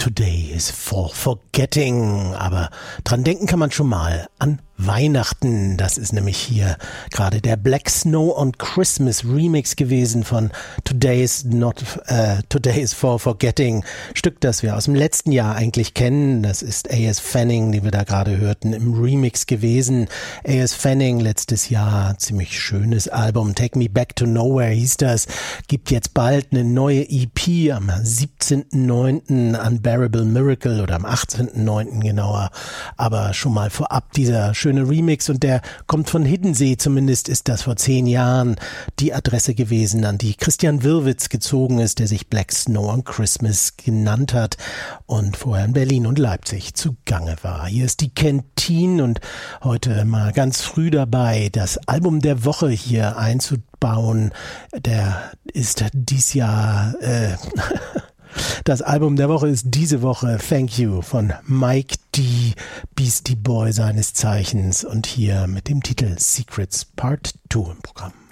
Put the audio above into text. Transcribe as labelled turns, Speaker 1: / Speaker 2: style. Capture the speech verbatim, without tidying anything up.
Speaker 1: Today is for forgetting, aber dran denken kann man schon mal an Weihnachten. Das ist nämlich hier gerade der Black Snow on Christmas Remix gewesen von Today's Not äh, Today is for Forgetting, Stück, das wir aus dem letzten Jahr eigentlich kennen. Das ist A S Fanning, die wir da gerade hörten, im Remix gewesen. A S Fanning, letztes Jahr, ziemlich schönes Album, Take Me Back to Nowhere hieß das, gibt jetzt bald eine neue E P am siebzehnten neunten Unbearable Miracle oder am achtzehnten neunten genauer, aber schon mal vorab dieser schöne Remix, und der kommt von Hiddensee, zumindest ist das vor zehn Jahren die Adresse gewesen, an die Christian Wirwitz gezogen ist, der sich Black Snow on Christmas genannt hat und vorher in Berlin und Leipzig zugange war. Hier ist die Kentine und heute mal ganz früh dabei, das Album der Woche hier einzubauen. Der ist dies Jahr äh, Das Album der Woche ist diese Woche Thank You von Mike D, Beastie Boy seines Zeichens, und hier mit dem Titel Secrets Part zwei im Programm.